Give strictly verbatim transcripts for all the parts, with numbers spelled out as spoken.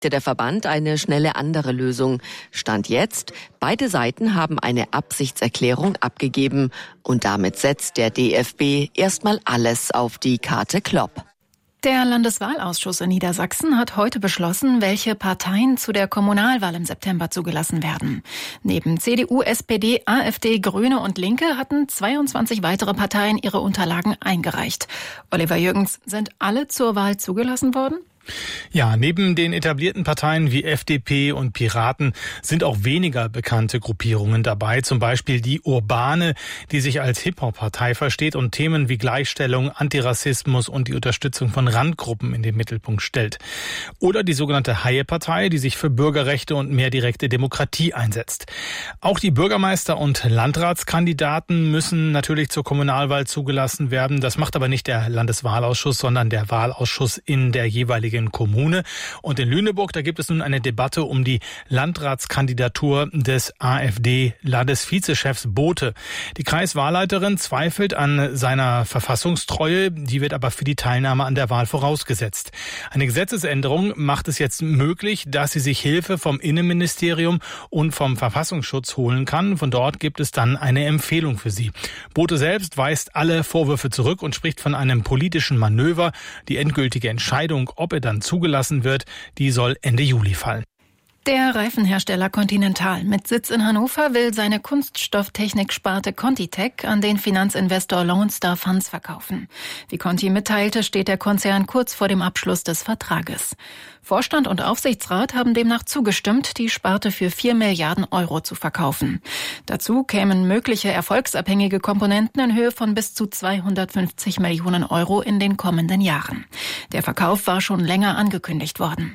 Der Verband eine schnelle andere Lösung. Stand jetzt, beide Seiten haben eine Absichtserklärung abgegeben und damit setzt der D F B erstmal alles auf die Karte Klopp. Der Landeswahlausschuss in Niedersachsen hat heute beschlossen, welche Parteien zu der Kommunalwahl im September zugelassen werden. Neben C D U, S P D, AfD, Grüne und Linke hatten zweiundzwanzig weitere Parteien ihre Unterlagen eingereicht. Oliver Jürgens, sind alle zur Wahl zugelassen worden? Ja, neben den etablierten Parteien wie F D P und Piraten sind auch weniger bekannte Gruppierungen dabei. Zum Beispiel die Urbane, die sich als Hip-Hop-Partei versteht und Themen wie Gleichstellung, Antirassismus und die Unterstützung von Randgruppen in den Mittelpunkt stellt. Oder die sogenannte Haie-Partei, die sich für Bürgerrechte und mehr direkte Demokratie einsetzt. Auch die Bürgermeister- und Landratskandidaten müssen natürlich zur Kommunalwahl zugelassen werden. Das macht aber nicht der Landeswahlausschuss, sondern der Wahlausschuss in der jeweiligen Kommune. Und in Lüneburg, da gibt es nun eine Debatte um die Landratskandidatur des AfD-Landesvizechefs Bothe. Die Kreiswahlleiterin zweifelt an seiner Verfassungstreue, die wird aber für die Teilnahme an der Wahl vorausgesetzt. Eine Gesetzesänderung macht es jetzt möglich, dass sie sich Hilfe vom Innenministerium und vom Verfassungsschutz holen kann. Von dort gibt es dann eine Empfehlung für sie. Bothe selbst weist alle Vorwürfe zurück und spricht von einem politischen Manöver. Die endgültige Entscheidung, ob er dann zugelassen wird, die soll Ende Juli fallen. Der Reifenhersteller Continental mit Sitz in Hannover will seine Kunststofftechnik-Sparte ContiTech an den Finanzinvestor Lone Star Funds verkaufen. Wie Conti mitteilte, steht der Konzern kurz vor dem Abschluss des Vertrages. Vorstand und Aufsichtsrat haben demnach zugestimmt, die Sparte für vier Milliarden Euro zu verkaufen. Dazu kämen mögliche erfolgsabhängige Komponenten in Höhe von bis zu zweihundertfünfzig Millionen Euro in den kommenden Jahren. Der Verkauf war schon länger angekündigt worden.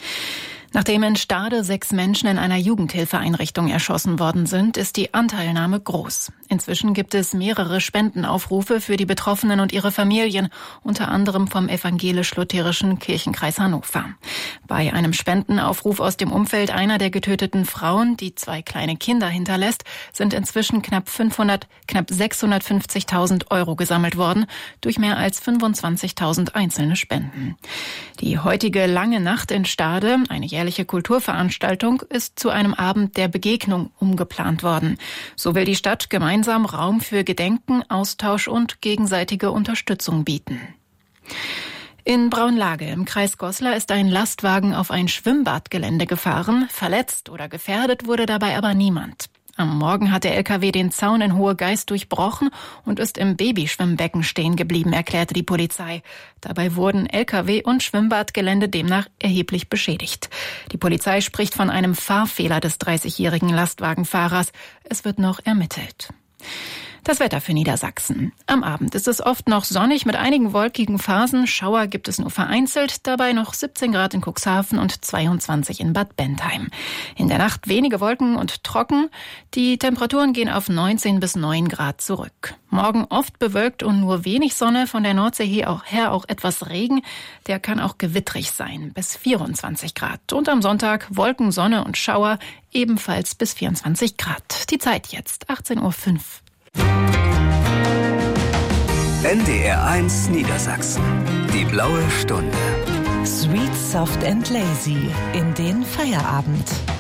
Nachdem in Stade sechs Menschen in einer Jugendhilfeeinrichtung erschossen worden sind, ist die Anteilnahme groß. Inzwischen gibt es mehrere Spendenaufrufe für die Betroffenen und ihre Familien, unter anderem vom evangelisch-lutherischen Kirchenkreis Hannover. Bei einem Spendenaufruf aus dem Umfeld einer der getöteten Frauen, die zwei kleine Kinder hinterlässt, sind inzwischen knapp fünfhundert, knapp sechshundertfünfzigtausend Euro gesammelt worden, durch mehr als fünfundzwanzigtausend einzelne Spenden. Die heutige Lange Nacht in Stade, eine jährliche Kulturveranstaltung, ist zu einem Abend der Begegnung umgeplant worden. So will die Stadt gemeinsam Raum für Gedenken, Austausch und gegenseitige Unterstützung bieten. In Braunlage im Kreis Goslar ist ein Lastwagen auf ein Schwimmbadgelände gefahren. Verletzt oder gefährdet wurde dabei aber niemand. Am Morgen hat der L K W den Zaun in Hohegeist durchbrochen und ist im Babyschwimmbecken stehen geblieben, erklärte die Polizei. Dabei wurden L K W und Schwimmbadgelände demnach erheblich beschädigt. Die Polizei spricht von einem Fahrfehler des dreißigjährigen Lastwagenfahrers. Es wird noch ermittelt. Das Wetter für Niedersachsen. Am Abend ist es oft noch sonnig mit einigen wolkigen Phasen. Schauer gibt es nur vereinzelt. Dabei noch siebzehn Grad in Cuxhaven und zweiundzwanzig in Bad Bentheim. In der Nacht wenige Wolken und trocken. Die Temperaturen gehen auf neunzehn bis neun Grad zurück. Morgen oft bewölkt und nur wenig Sonne. Von der Nordsee her auch etwas Regen. Der kann auch gewittrig sein, bis vierundzwanzig Grad. Und am Sonntag Wolken, Sonne und Schauer, ebenfalls bis vierundzwanzig Grad. Die Zeit jetzt, achtzehn Uhr fünf. N D R eins Niedersachsen. Die blaue Stunde. Sweet, soft and lazy in den Feierabend.